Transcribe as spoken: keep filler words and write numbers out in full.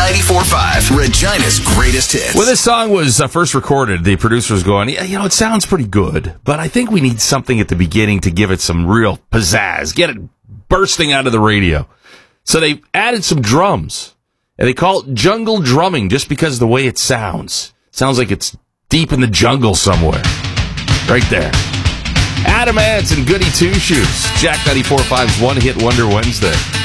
ninety-four point five, Regina's greatest hits. When this song was uh, first recorded, the producer was going, yeah, you know, it sounds pretty good, but I think we need something at the beginning to give it some real pizzazz, get it bursting out of the radio. So they added some drums, and they call it jungle drumming just because of the way it sounds. Sounds like it's deep in the jungle somewhere. Right there. Adam Ants and Goody Two Shoes. Jack ninety-four point five's One Hit Wonder Wednesday.